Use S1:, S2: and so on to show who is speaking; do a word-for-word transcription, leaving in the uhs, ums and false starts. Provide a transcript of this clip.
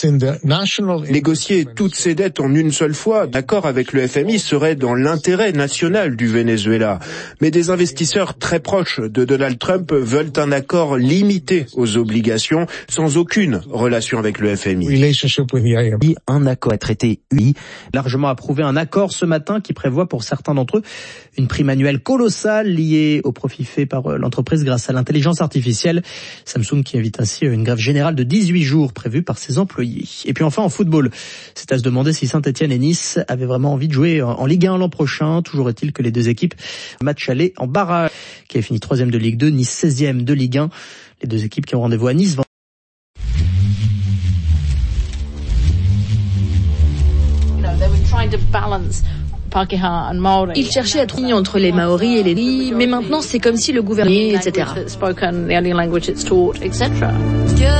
S1: Négocier toutes ces dettes en une seule fois, d'accord avec le F M I, serait dans l'intérêt national du Venezuela. Mais des investisseurs très proches de Donald Trump veulent un accord limité aux obligations, sans aucune relation avec le F M I.
S2: Un accord à traité U I, largement approuvé un accord ce matin qui prévoit pour certains d'entre eux une prime annuelle colossale liée au profit fait par l'entreprise grâce à l'intelligence artificielle. Samsung qui invite ainsi une grève générale de dix-huit jours prévue par ses employés. Et puis enfin en football, c'est à se demander si Saint-Etienne et Nice avaient vraiment envie de jouer en Ligue un l'an prochain. Toujours est-il que les deux équipes match aller en barrage, qui a fini troisième de Ligue deux, Nice seizième de Ligue un. Les deux équipes qui ont rendez-vous à Nice.
S3: Ils cherchaient à trouver entre les Maoris et les Li, mais maintenant c'est comme si le gouvernement, et cetera